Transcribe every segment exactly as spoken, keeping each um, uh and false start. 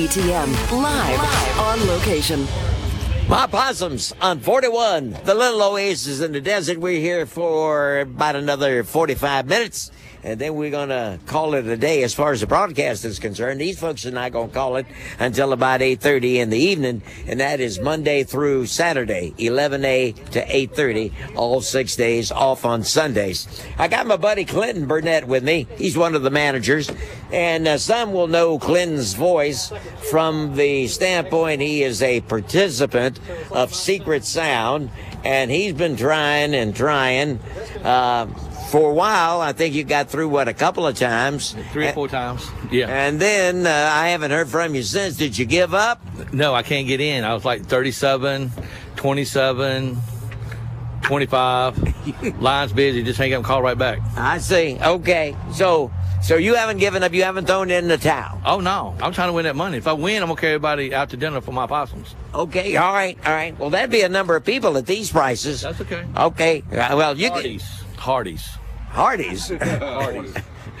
A T M, live, live on location. My Possums on forty-one, the little oasis in the desert. We're here for about another forty-five minutes, and then we're going to call it a day as far as the broadcast is concerned. These folks are not going to call it until about eight thirty in the evening, and that is Monday through Saturday, eleven a to eight thirty, all six days, off on Sundays. I got my buddy Clinton Burnett with me. He's one of the managers, and uh, some will know Clinton's voice from the standpoint he is a participant of Secret Sound, and he's been trying and trying uh, for a while. I think you got through, what, a couple of times? Three or four times, yeah. And then uh, I haven't heard from you since. Did you give up? No, I can't get in. I was like thirty-seven, twenty-seven, twenty-five. Line's busy. Just hang up and call right back. I see. Okay. So so you haven't given up. You haven't thrown in the towel. Oh, no. I'm trying to win that money. If I win, I'm going to carry everybody out to dinner for my possums. Okay. All right. All right. Well, that'd be a number of people at these prices. That's okay. Okay. Uh, Well, you Hardee's. Hardee's. Hardee's. Hardee's.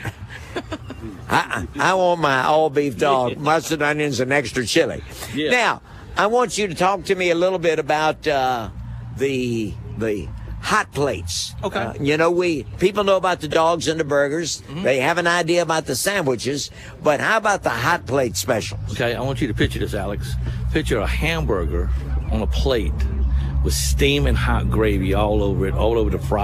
I, I want my all-beef dog, mustard, onions, and extra chili. Yeah. Now, I want you to talk to me a little bit about uh, the the hot plates. Okay. Uh, you know, we people know about the dogs and the burgers. Mm-hmm. They have an idea about the sandwiches. But how about the hot plate specials? Okay, I want you to picture this, Alex. Picture a hamburger on a plate with steaming hot gravy all over it, all over the fry.